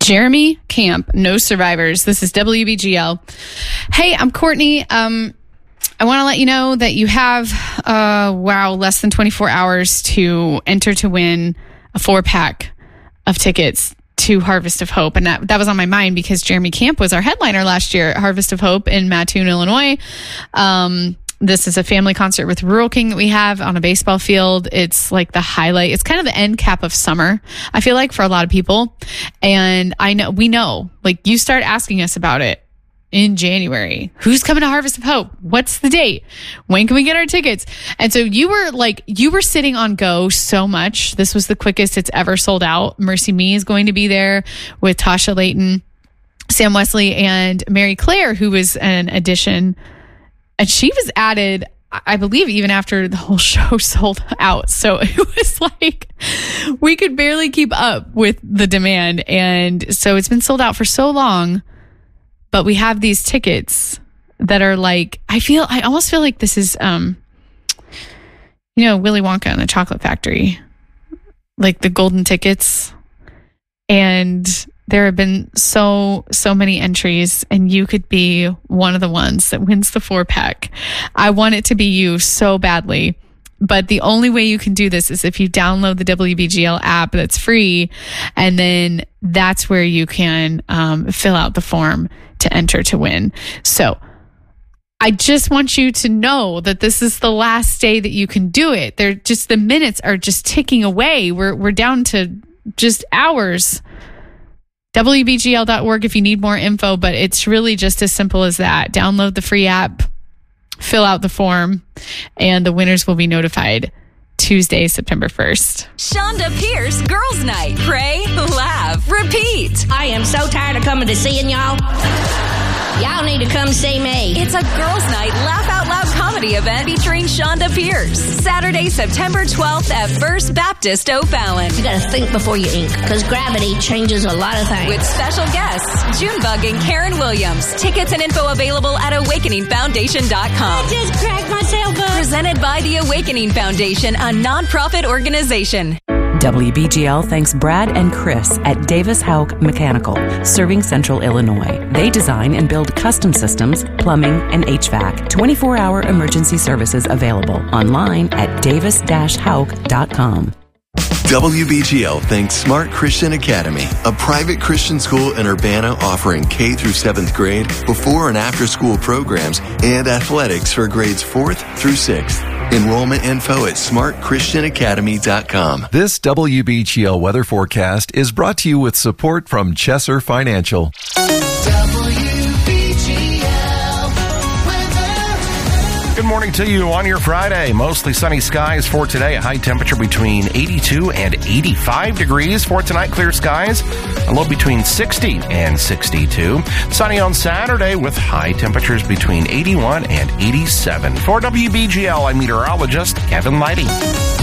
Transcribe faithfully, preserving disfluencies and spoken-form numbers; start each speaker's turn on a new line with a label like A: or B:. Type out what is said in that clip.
A: Jeremy Camp, no survivors. This is W B G L. Hey, I'm Courtney. Um, I want to let you know that you have, uh, wow, less than twenty-four hours to enter to win a four pack of tickets to Harvest of Hope. And that, that was on my mind because Jeremy Camp was our headliner last year at Harvest of Hope in Mattoon, Illinois. Um, This is a family concert with Rural King that we have on a baseball field. It's like the highlight. It's kind of the end cap of summer, I feel like, for a lot of people. And I know, we know, like, you start asking us about it in January. Who's coming to Harvest of Hope? What's the date? When can we get our tickets? And so you were like, you were sitting on go so much. This was the quickest it's ever sold out. Mercy Me is going to be there with Tasha Layton, Sam Wesley, and Mary Claire, who was an addition. And she was added, I believe, even after the whole show sold out. So it was like we could barely keep up with the demand. And so it's been sold out for so long. But we have these tickets that are like, I feel, I almost feel like this is, um, you know, Willy Wonka and the Chocolate Factory, like the golden tickets. And there have been so, so many entries, and you could be one of the ones that wins the four pack. I want it to be you so badly, but the only way you can do this is if you download the W B G L app that's free, and then that's where you can um, fill out the form to enter to win. So I just want you to know that this is the last day that you can do it. They're just, the minutes are just ticking away. We're, we're down to just hours. W B G L dot org if you need more info, but it's really just as simple as that. Download the free app, fill out the form, and the winners will be notified Tuesday, September first.
B: Shonda Pierce Girls Night. Pray, laugh, repeat.
C: I am so tired of coming to seeing y'all. Y'all need to come see me.
B: It's a Girls Night Laugh Out Loud comedy event featuring Shonda Pierce. Saturday, September twelfth at First Baptist O'Fallon.
C: You gotta think before you ink, because gravity changes a lot of things.
B: With special guests, Junebug and Karen Williams. Tickets and info available at awakening foundation dot com.
C: I just cracked myself up.
B: Presented by the Awakening Foundation, a nonprofit organization.
D: W B G L thanks Brad and Chris at Davis Houck Mechanical, serving Central Illinois. They design and build custom systems, plumbing, and H V A C. twenty-four hour emergency services available online at davis dash houck dot com.
E: W B G L thanks Smart Christian Academy, a private Christian school in Urbana offering K through seventh grade, before and after school programs, and athletics for grades fourth through sixth. Enrollment info at smart christian academy dot com.
F: This W B G L weather forecast is brought to you with support from Chesser Financial.
G: Good morning to you on your Friday. Mostly sunny skies for today. A high temperature between eighty-two and eighty-five degrees. For tonight, clear skies. A low between sixty and sixty-two. Sunny on Saturday with high temperatures between eighty-one and eighty-seven. For W B G L, I'm meteorologist Kevin Lighty.